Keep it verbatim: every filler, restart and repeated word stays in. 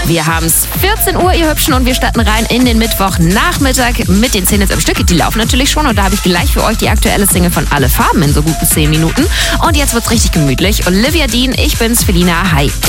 Wir haben es vierzehn Uhr, ihr Hübschen, und wir starten rein in den Mittwochnachmittag mit den zehn Hits im Stück. Die laufen natürlich schon und da habe ich gleich für euch die aktuelle Single von Alle Farben in so guten zehn Minuten. Und jetzt wird's richtig gemütlich. Olivia Dean, ich bin's, Felina, hi.